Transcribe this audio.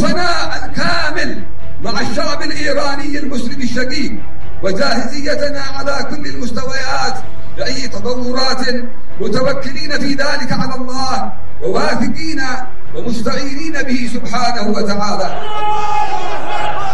حلفنا الكامل مع الشعب الإيراني المسلم الشقيق، وجاهزيتنا على كل المستويات لأي تطورات، متوكلين في ذلك على الله وواثقين ومستعينين به سبحانه وتعالى.